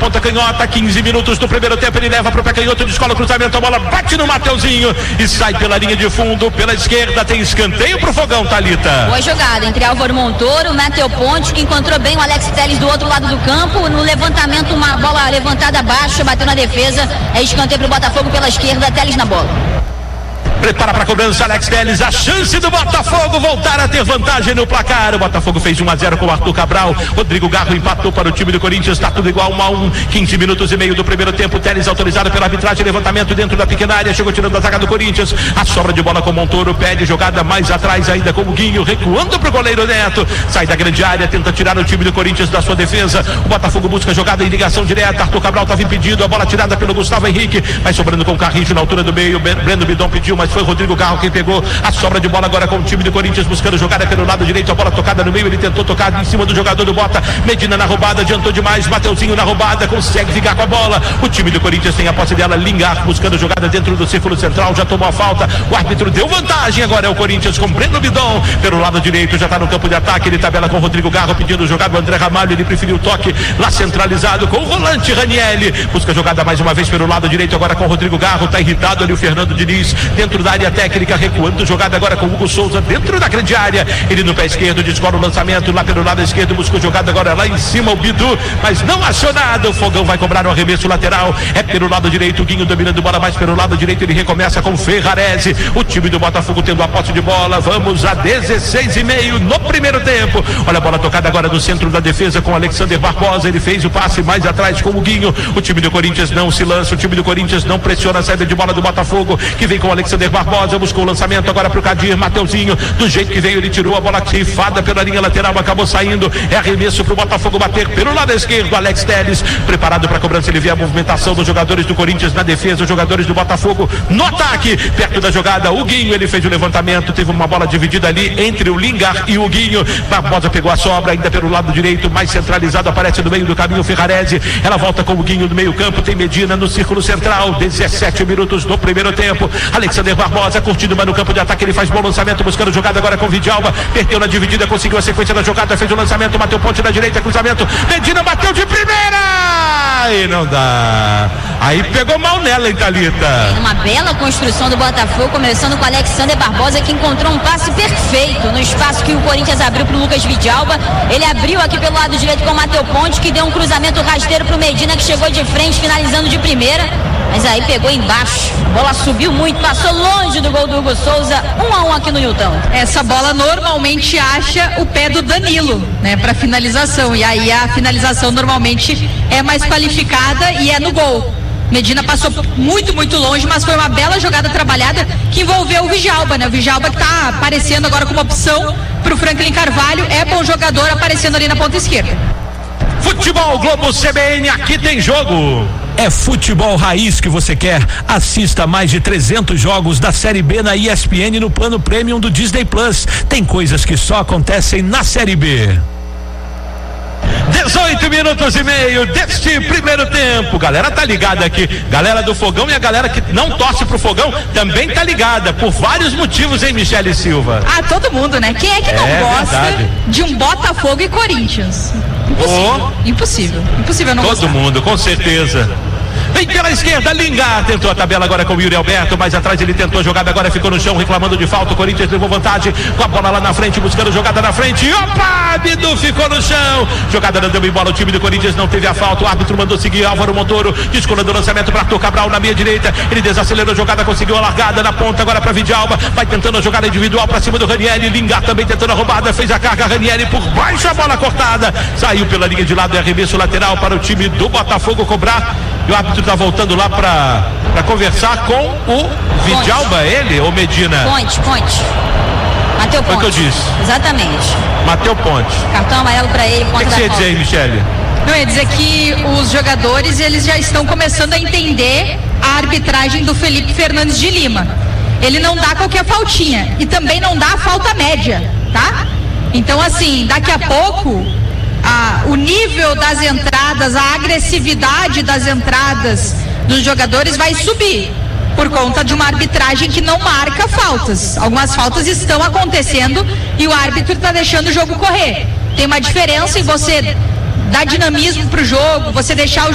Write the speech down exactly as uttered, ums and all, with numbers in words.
ponta canhota, quinze minutos do primeiro tempo, ele leva pro pé canhoto, descola o cruzamento, a bola bate no Mateuzinho e sai pela linha de fundo, pela esquerda, tem escanteio pro Fogão, Thalita. Boa jogada entre Álvaro Montoro, Matheus Ponte, que encontrou bem o Alex Telles do outro lado do campo, no levantamento, uma bola levantada abaixo, bateu na defesa, é escanteio pro Botafogo pela esquerda, Telles na bola. Prepara para a cobrança, Alex Telles, a chance do Botafogo voltar a ter vantagem no placar. O Botafogo fez um a zero com o Arthur Cabral. Rodrigo Garro empatou para o time do Corinthians, está tudo igual, um a um. quinze minutos e meio do primeiro tempo. Telles autorizado pela arbitragem, levantamento dentro da pequena área, chegou tirando a zaga do Corinthians. A sobra de bola com Montoro, pede jogada mais atrás ainda com o Guinho, recuando para o goleiro Neto. Sai da grande área, tenta tirar o time do Corinthians da sua defesa. O Botafogo busca jogada em ligação direta. Arthur Cabral estava impedido, a bola tirada pelo Gustavo Henrique, vai sobrando com o Carrinho na altura do meio. Breno Bidon pediu, mas foi Rodrigo Garro quem pegou a sobra de bola agora com o time do Corinthians, buscando jogada pelo lado direito, a bola tocada no meio, ele tentou tocar em cima do jogador do Bota, Medina na roubada, adiantou demais, Mateuzinho na roubada, consegue ficar com a bola, o time do Corinthians tem a posse dela, Lingard buscando jogada dentro do círculo central, já tomou a falta, o árbitro deu vantagem, agora é o Corinthians com Breno Bidon, pelo lado direito, já está no campo de ataque, ele tabela com o Rodrigo Garro, pedindo jogada, o André Ramalho, ele preferiu o toque lá centralizado com o volante Ranielli, busca jogada mais uma vez pelo lado direito, agora com o Rodrigo Garro, está irritado ali o Fernando Diniz, dentro da área técnica, recuando, jogada agora com o Hugo Souza dentro da grande área, ele no pé esquerdo, descola o lançamento lá pelo lado esquerdo, buscou jogada agora lá em cima o Bidu, mas não achou nada, o Fogão vai cobrar um arremesso lateral, é pelo lado direito, o Guinho dominando bola mais pelo lado direito, ele recomeça com Ferrarese, o time do Botafogo tendo a posse de bola, vamos a dezesseis e meio no primeiro tempo, olha a bola tocada agora no centro da defesa com Alexander Barbosa, ele fez o passe mais atrás com o Guinho, o time do Corinthians não se lança, o time do Corinthians não pressiona a saída de bola do Botafogo, que vem com o Alexander Barbosa, buscou o lançamento agora pro Cadir, Mateuzinho, do jeito que veio, ele tirou a bola ceifada pela linha lateral, acabou saindo, é arremesso pro Botafogo bater pelo lado esquerdo, Alex Telles, preparado para a cobrança, ele vê a movimentação dos jogadores do Corinthians na defesa, os jogadores do Botafogo no ataque, perto da jogada, o Guinho, ele fez o levantamento, teve uma bola dividida ali entre o Lingard e o Guinho, Barbosa pegou a sobra, ainda pelo lado direito, mais centralizado, aparece no meio do caminho Ferrarese, ela volta com o Guinho do meio campo, tem Medina no círculo central, dezessete minutos do primeiro tempo, Alexander Barbosa curtindo, mas no campo de ataque ele faz bom lançamento, buscando jogada agora com o Vidalba, perdeu na dividida, conseguiu a sequência da jogada, fez o lançamento, bateu ponte na direita, cruzamento, Medina bateu de primeira e não dá, aí pegou mal nela, hein, Thalita? Uma bela construção do Botafogo, começando com o Alexander Barbosa, que encontrou um passe perfeito no espaço que o Corinthians abriu pro Lucas Vidalba, ele abriu aqui pelo lado direito com o Matheus Ponte, que deu um cruzamento rasteiro pro Medina, que chegou de frente, finalizando de primeira, mas aí pegou embaixo, a bola subiu muito, passou longe do gol do Hugo Souza, um a um aqui no Newton. Essa bola normalmente acha o pé do Danilo, né, para finalização, e aí a finalização normalmente é mais qualificada e é no gol. Medina passou muito, muito longe, mas foi uma bela jogada trabalhada que envolveu o Vidalba, né? O Vidalba que tá aparecendo agora como opção pro Franklin Carvalho, é bom jogador aparecendo ali na ponta esquerda. Futebol Globo C B N, aqui tem jogo. É futebol raiz que você quer? Assista mais de trezentos jogos da Série B na E S P N no plano Premium do Disney Plus. Tem coisas que só acontecem na Série B. dezoito minutos e meio deste primeiro tempo, galera tá ligada aqui, galera do Fogão, e a galera que não torce pro Fogão também tá ligada, por vários motivos, hein, Michele Silva? Ah, todo mundo, né? Quem é que não é gosta verdade. de um Botafogo e Corinthians? Impossível, oh, impossível, impossível não todo gostar. mundo, com certeza. Vem pela esquerda, Lingard tentou a tabela agora com o Yuri Alberto, mais atrás ele tentou a jogada, agora ficou no chão reclamando de falta, o Corinthians levou vantagem, com a bola lá na frente, buscando jogada na frente, opa, Bidu ficou no chão, jogada não deu em bola, o time do Corinthians não teve a falta, o árbitro mandou seguir, Álvaro Montoro, descolando o lançamento para Arthur Cabral na meia direita, ele desacelerou a jogada, conseguiu a largada na ponta agora para Vidalba, vai tentando a jogada individual para cima do Ranieri, Lingard também tentando a roubada, fez a carga, Ranieri por baixo, a bola cortada, saiu pela linha de lado, é arremesso lateral para o time do Botafogo cobrar, e o árbitro está voltando lá para para conversar com o Vidalba, ele ou Medina? Ponte, Ponte. Matheus Ponte. Foi o que eu disse. Exatamente. Matheus Ponte. Cartão amarelo para ele. O que, que você ia dizer aí, Michele? Não, ia dizer que os jogadores, eles já estão começando a entender a arbitragem do Felipe Fernandes de Lima. Ele não dá qualquer faltinha e também não dá a falta média, tá? Então, assim, daqui a pouco a, o nível das entradas, a agressividade das entradas dos jogadores vai subir por conta de uma arbitragem que não marca faltas. Algumas faltas estão acontecendo e o árbitro está deixando o jogo correr. Tem uma diferença em você dar dinamismo para o jogo, você deixar o